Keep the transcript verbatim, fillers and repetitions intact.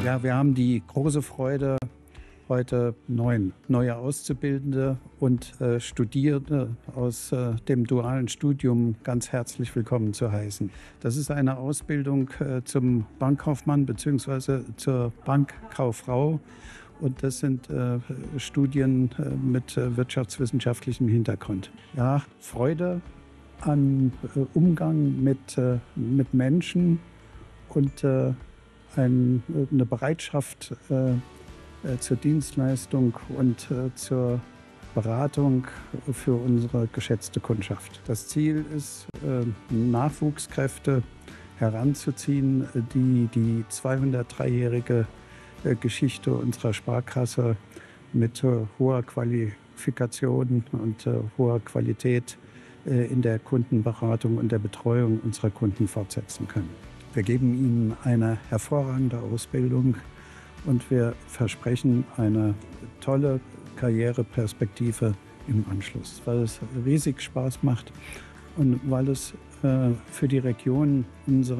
Ja, wir haben die große Freude, heute neun neue Auszubildende und äh, Studierende aus äh, dem dualen Studium ganz herzlich willkommen zu heißen. Das ist eine Ausbildung äh, zum Bankkaufmann bzw. zur Bankkauffrau. Und das sind äh, Studien äh, mit äh, wirtschaftswissenschaftlichem Hintergrund. Ja, Freude an äh, Umgang mit, äh, mit Menschen und äh, ein, eine Bereitschaft äh, äh, zur Dienstleistung und äh, zur Beratung für unsere geschätzte Kundschaft. Das Ziel ist, äh, Nachwuchskräfte heranzuziehen, die die zweihundertdreijährige äh, Geschichte unserer Sparkasse mit äh, hoher Qualifikation und äh, hoher Qualität äh, in der Kundenberatung und der Betreuung unserer Kunden fortsetzen können. Wir geben Ihnen eine hervorragende Ausbildung und wir versprechen eine tolle Karriereperspektive im Anschluss, weil es riesig Spaß macht und weil es äh, für die Region unsere